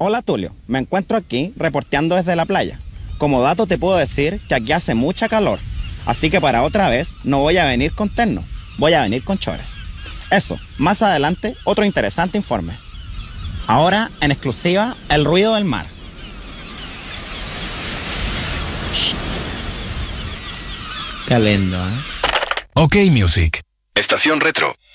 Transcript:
Hola Tulio, me encuentro aquí reporteando desde la playa. Como dato te puedo decir que aquí hace mucha calor, así que para otra vez no voy a venir con terno, voy a venir con chores. Eso, más adelante otro interesante informe. Ahora, en exclusiva, el ruido del mar. Shh. Qué lindo, ¿eh? OK Music. Estación Retro.